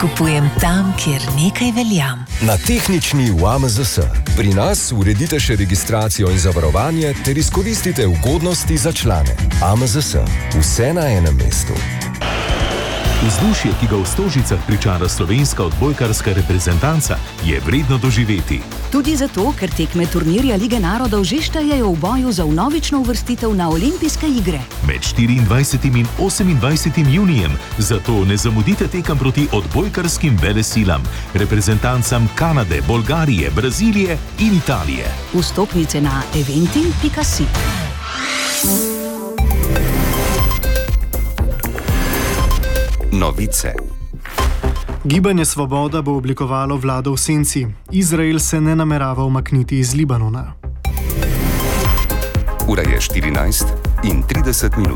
Kupujem tam, kjer nekaj veljam. Na tehnični v AMZS. Pri nas uredite še registracijo in zavarovanje ter izkoristite ugodnosti za člane. AMZS. Vse na enem mestu. Vzdušje, ki ga v Stožicah pričara slovenska odbojkarska reprezentanca, je vredno doživeti. Tudi zato, ker tekme turnirja Lige narodov že štejejo v boju za vnovično uvrstitev na olimpijske igre. Med 24. in 28. junijem, zato ne zamudite tekem proti odbojkarskim velesilam, reprezentancam Kanade, Bolgarije, Brazilije in Italije. Vstopnice na eventim.si. Novice. Gibanje Svoboda bo oblikovalo vlado v senci. Izrael se ne namerava umakniti iz Libanona. Ura je 14:30.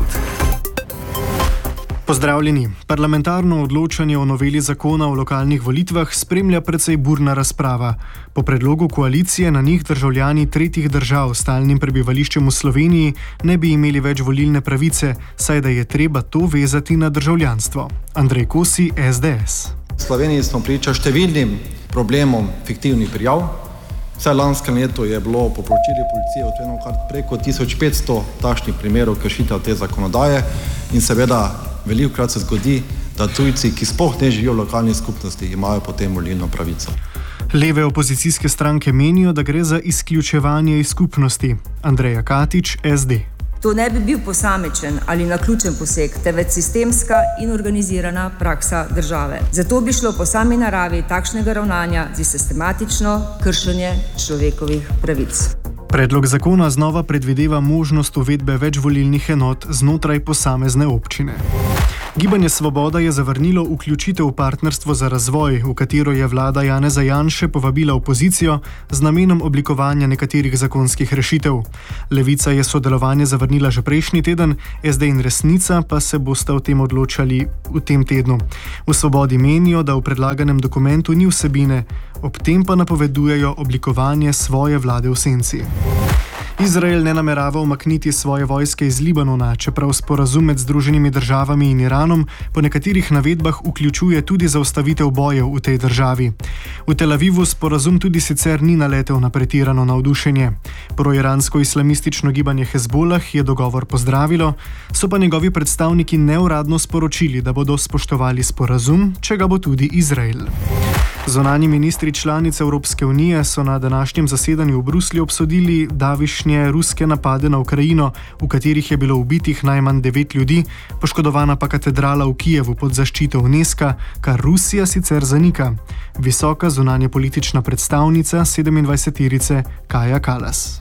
Pozdravljeni. Parlamentarno odločanje o noveli zakona o lokalnih volitvah spremlja precej burna razprava. Po predlogu koalicije na njih državljani tretjih držav s stalnim prebivališčem v Sloveniji ne bi imeli več volilne pravice, saj da je treba to vezati na državljanstvo. Andrej Kosi, SDS. V Sloveniji smo priča številnim problemom fiktivnih prijav. Vsaj lanskem letu je bilo po poročilih policije odkrito kar preko 1500 takšnih primerov kršitev te zakonodaje in seveda velikokrat se zgodi, da tujci, ki sploh ne živijo v lokalni skupnosti, imajo potem volilno pravico. Leve opozicijske stranke menijo, da gre za izključevanje iz skupnosti. Andreja Katič, SD. To ne bi bil posamičen ali naključen poseg, temveč sistemska in organizirana praksa države. Zato bi šlo po sami naravi takšnega ravnanja za sistematično kršenje človekovih pravic. Predlog zakona znova predvideva možnost uvedbe več volilnih enot znotraj posamezne občine. Gibanje Svoboda je zavrnilo vključitev v partnerstvo za razvoj, v katero je vlada Janeza Janše povabila opozicijo z namenom oblikovanja nekaterih zakonskih rešitev. Levica je sodelovanje zavrnila že prejšnji teden, SD in Resnica pa se bosta o tem odločali v tem tednu. V Svobodi menijo, da v predlaganem dokumentu ni vsebine, ob tem pa napovedujejo oblikovanje svoje vlade v senci. Izrael ne namerava umakniti svoje vojske iz Libanona, čeprav sporazum med Združenimi državami in Iranom po nekaterih navedbah vključuje tudi zaustavitev bojev v tej državi. V Tel Avivu sporazum tudi sicer ni naletel na pretirano navdušenje. Proiransko-islamistično gibanje Hezbolah je dogovor pozdravilo, so pa njegovi predstavniki neuradno sporočili, da bodo spoštovali sporazum, če ga bo tudi Izrael. Zunanji ministri članic Evropske unije so na današnjem zasedanju v Bruslju obsodili davišnje ruske napade na Ukrajino, v katerih je bilo ubitih najmanj 9 ljudi, poškodovana pa katedrala v Kijevu pod zaščito UNESCO, kar Rusija sicer zanika. Visoka zunanje politična predstavnica 27-terice Kaja Kallas.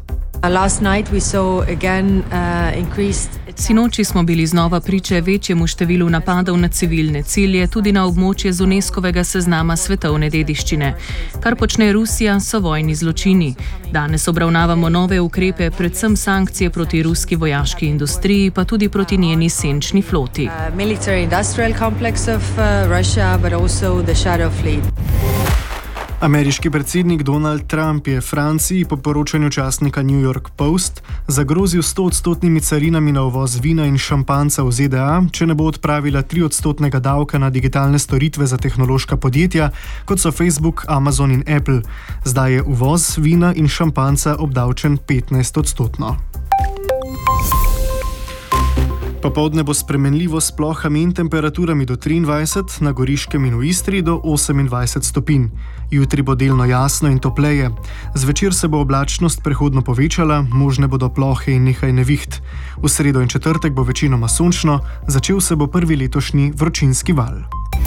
Sinoči smo bili znova priče večjemu številu napadov na civilne cilje, tudi na območje z UNESCO-vega seznama svetovne dediščine. Kar počne Rusija, so vojni zločini. Danes obravnavamo nove ukrepe, predvsem sankcije proti ruski vojaški industriji, pa tudi proti njeni senčni floti. Ameriški predsednik Donald Trump je Franciji po poročanju časnika New York Post zagrozil 100% carinami na uvoz vina in šampanca v ZDA, če ne bo odpravila 3% davka na digitalne storitve za tehnološka podjetja, kot so Facebook, Amazon in Apple. Zdaj je uvoz vina in šampanca obdavčen 15%. Popoldne bo spremenljivo s plohami in temperaturami do 23, na Goriškem in v Istri do 28 stopinj. Jutri bo delno jasno in topleje. Zvečer se bo oblačnost prehodno povečala, možne bodo plohe in nekaj neviht. V sredo in četrtek bo večinoma sončno, začel se bo prvi letošnji vročinski val.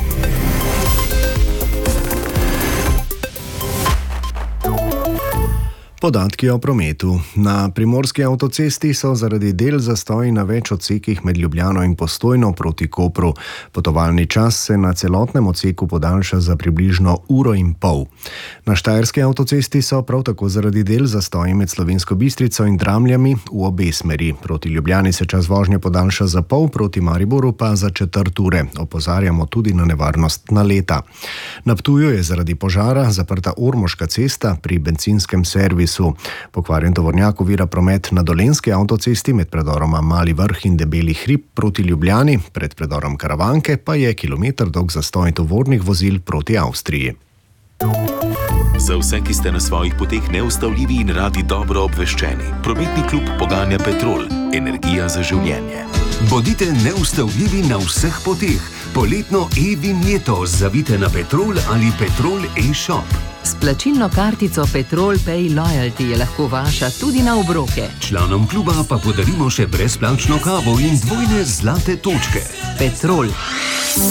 Podatki o prometu. Na primorski avtocesti so zaradi del zastoji na več odsekih med Ljubljano in Postojno proti Kopru. Potovalni čas se na celotnem odseku podaljša za približno 1,5 ure. Na štajerski avtocesti so prav tako zaradi del zastoji med Slovensko Bistrico in Dramljami v obe smeri. Proti Ljubljani se čas vožnje podaljša za pol, proti Mariboru pa za 1/4 ure. Opozarjamo tudi na nevarnost naleta. Na Ptuju je zaradi požara zaprta Ormoška cesta, pri bencinskem servisu Goricu. Pokvarjen tovornjak ovira promet na Dolenjski avtocesti med predoroma Mali Vrh in Debeli hrib proti Ljubljani, pred predorom Karavanke pa je kilometer dolg zastoj tovornih vozil proti Avstriji. Za vse, ki ste na svojih poteh neustavljivi in radi dobro obveščeni, prometni klub poganja Petrol, energija za življenje. Bodite neustavljivi na vseh poteh. Poletno e-vinjeto zavite na Petrol ali Petrol e-shop. S plačilno kartico Petrol Pay Loyalty je lahko vaša tudi na obroke. Članom kluba pa podarimo še brezplačno kavo in dvojne zlate točke. Petrol.